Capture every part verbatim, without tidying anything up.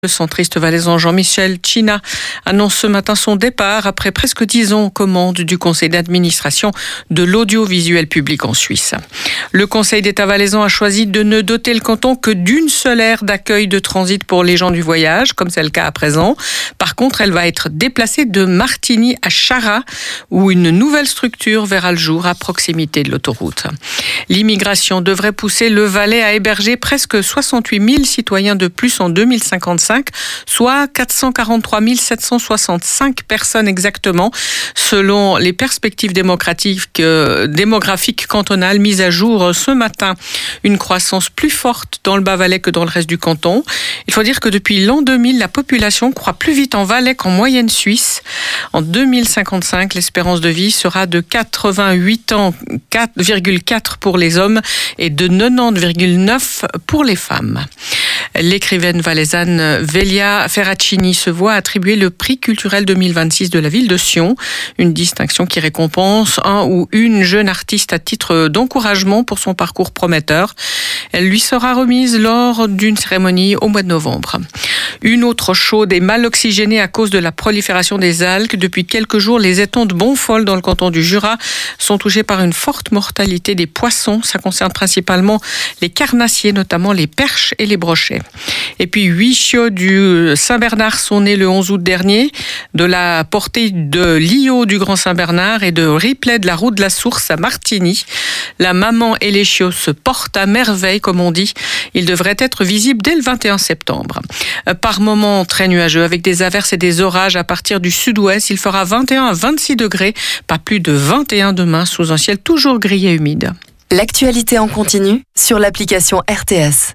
Le centriste valaisan Jean-Michel China annonce ce matin son départ après presque dix ans aux commandes du conseil d'administration de l'audiovisuel public en Suisse. Le conseil d'État valaisan a choisi de ne doter le canton que d'une seule aire d'accueil de transit pour les gens du voyage, comme c'est le cas à présent. Par contre, elle va être déplacée de Martigny à Chara, où une nouvelle structure verra le jour à proximité de l'autoroute. L'immigration devrait pousser le Valais à héberger presque soixante-huit mille citoyens de plus en deux mille cinquante-cinq, soit quatre cent quarante-trois mille sept cent soixante-cinq personnes exactement, selon les perspectives démographiques, euh, démographiques cantonales mises à jour ce matin. Une croissance plus forte dans le Bas-Valais que dans le reste du canton. Il faut dire que depuis l'an deux mille, la population croît plus vite en Valais qu'en moyenne suisse. En deux mille cinquante-cinq, l'espérance de vie sera de quatre-vingt-huit ans, quatre virgule quatre pour les hommes et de quatre-vingt-dix virgule neuf pour les femmes. L'écrivaine valaisanne Velia Ferracini se voit attribuer le prix culturel deux mille vingt-six de la ville de Sion, une distinction qui récompense un ou une jeune artiste à titre d'encouragement pour son parcours prometteur. Elle lui sera remise lors d'une cérémonie au mois de novembre. Une eau trop chaude et mal oxygénée à cause de la prolifération des algues. Depuis quelques jours, les étangs de Bonfol dans le canton du Jura sont touchés par une forte mortalité des poissons. Ça concerne principalement les carnassiers, notamment les perches et les brochets. Et puis huit chiots du Saint-Bernard sont nés le onze août dernier, de la portée de Lio du Grand Saint-Bernard et de Ripley de la route de la Source à Martigny. La maman et les chiots se portent à merveille, comme on dit. Ils devraient être visibles dès le vingt et un septembre. Par moments très nuageux, avec des averses et des orages à partir du sud-ouest. Il fera vingt et un à vingt-six degrés, pas plus de vingt et un demain, sous un ciel toujours gris et humide. L'actualité en continu sur l'application R T S.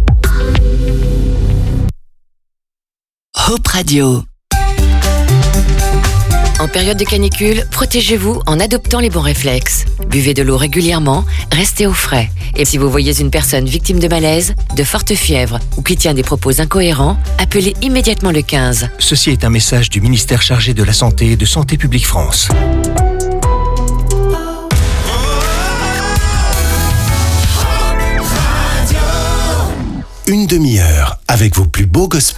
Hope Radio. En période de canicule, protégez-vous en adoptant les bons réflexes. Buvez de l'eau régulièrement, restez au frais. Et si vous voyez une personne victime de malaise, de forte fièvre ou qui tient des propos incohérents, appelez immédiatement le quinze. Ceci est un message du ministère chargé de la Santé et de Santé publique France. Une demi-heure avec vos plus beaux gospels.